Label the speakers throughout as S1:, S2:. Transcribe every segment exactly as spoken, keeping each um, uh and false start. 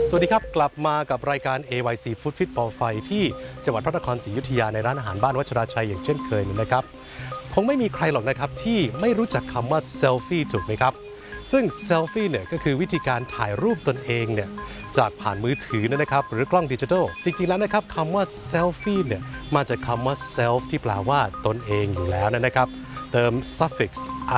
S1: สวัสดีครับกลับมากับรายการ เอ วาย ซี Food Fit for Fight ที่จังหวัดพระนครศรีอยุธยาในร้านอาหารบ้านวัชราชัยอย่างเช่นเคยนะครับคงไม่มีใครหรอกนะครับที่ไม่รู้จักคำว่าเซลฟี่ถูกไหมครับซึ่งเซลฟี่เนี่ยก็คือวิธีการถ่ายรูปตนเองเนี่ยจากผ่านมือถือนะครับหรือกล้องดิจิทัลจริงๆแล้วนะครับคำว่าเซลฟี่เนี่ยมาจากคำว่า self ที่แปลว่าตนเองอยู่แล้วนะครับเติม suffix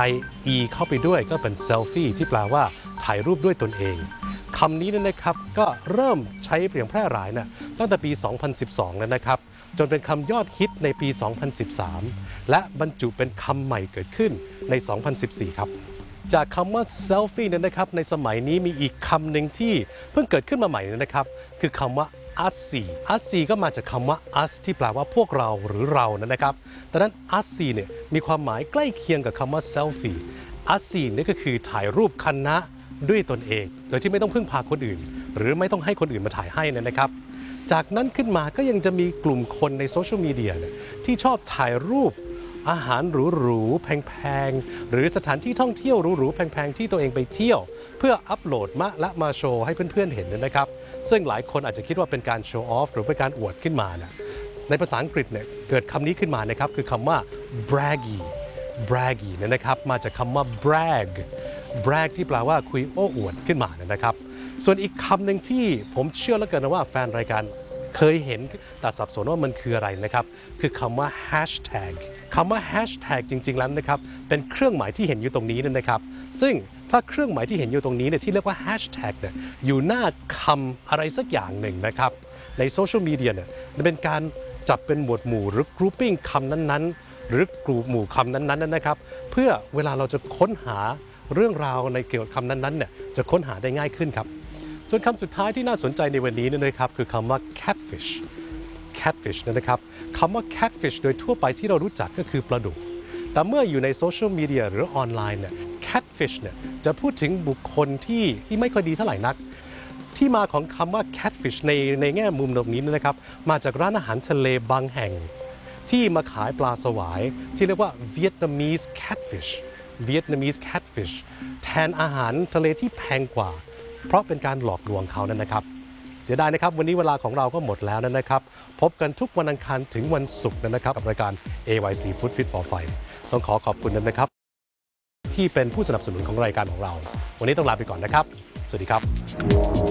S1: ie เข้าไปด้วยก็เป็น selfie ที่แปลว่าถ่ายรูปด้วยตนเองคำนี้นะครับก็เริ่มใช้เปลี่ยนแพร่หลายนะตั้งแต่ปี สองพันสิบสอง แล้วนะครับจนเป็นคำยอดฮิตในปี สองพันสิบสาม และบรรจุเป็นคำใหม่เกิดขึ้นใน สองพันสิบสี่ ครับจากคำว่า selfie นั้นนะครับในสมัยนี้มีอีกคำหนึ่งที่เพิ่งเกิดขึ้นมาใหม่นะครับคือคำว่า usy usy ก็มาจากคำว่า us ที่แปลว่าพวกเราหรือเรานะครับดังนั้น usy เนี่ยมีความหมายใกล้เคียงกับคำว่า selfie usy นี่ก็คือถ่ายรูปคณะด้วยตนเองโดยที่ไม่ต้องพึ่งพาคนอื่นหรือไม่ต้องให้คนอื่นมาถ่ายให้นะครับจากนั้นขึ้นมาก็ยังจะมีกลุ่มคนในโซเชียลมีเดียที่ชอบถ่ายรูปอาหารหรูๆแพงๆหรือสถานที่ท่องเที่ยวหรูๆแพงๆที่ตัวเองไปเที่ยวเพื่ออัปโหลดมาและมาโชว์ให้เพื่อนๆเห็นนะครับซึ่งหลายคนอาจจะคิดว่าเป็นการโชว์ออฟหรือเป็นการอวดขึ้นมานะในภาษาอังกฤษเนี่ยเกิดคำนี้ขึ้นมานะครับคือคำว่า braggy braggy นะครับมาจากคำว่า brag brag ที่แปลว่าคุยโอ้อวดขึ้นมานะครับส่วนอีกคำหนึ่งที่ผมเชื่อเหลือเกินนะว่าแฟนรายการเคยเห็นแต่สับสนว่ามันคืออะไรนะครับคือคำว่า hashtag คำว่า hashtag จริงๆแล้วนะครับเป็นเครื่องหมายที่เห็นอยู่ตรงนี้นะครับซึ่งถ้าเครื่องหมายที่เห็นอยู่ตรงนี้เนี่ยที่เรียกว่า hashtag เนี่ยอยู่หน้าคำอะไรสักอย่างหนึ่งนะครับในโซเชียลมีเดียเนี่ยเป็นการจับเป็นหมวดหมู่หรือ grouping คำนั้นๆหรือกลุ่มหมู่คำนั้นๆนะครับเพื่อเวลาเราจะค้นหาเรื่องราวในเกี่ยวกับคำนั้นๆเนี่ยจะค้นหาได้ง่ายขึ้นครับส่วนคำสุดท้ายที่น่าสนใจในวันนี้นะครับคือคำว่า catfish catfish นะครับคำว่า catfish โดยทั่วไปที่เรารู้จักก็คือปลาดุกแต่เมื่ออยู่ในโซเชียลมีเดียหรือออนไลน์เนี่ย catfish เนี่ยจะพูดถึงบุคคลที่ที่ไม่ค่อยดีเท่าไหร่นักที่มาของคำว่า catfish ในในแง่มุมตรงนี้นะครับมาจากร้านอาหารทะเลบางแห่งที่มาขายปลาสวายที่เรียกว่า Vietnamese catfish Vietnamese catfish แทนอาหารทะเลที่แพงกว่าเพราะเป็นการหลอกลวงเขานั่นนะครับเสียดายนะครับวันนี้เวลาของเราก็หมดแล้วนะครับพบกันทุกวันอังคารถึงวันศุกร์นะครับกับรายการ เอ วาย ซี Food Fit for Fight ต้องขอขอบคุณนะครับที่เป็นผู้สนับสนุนของรายการของเราวันนี้ต้องลาไปก่อนนะครับสวัสดีครับ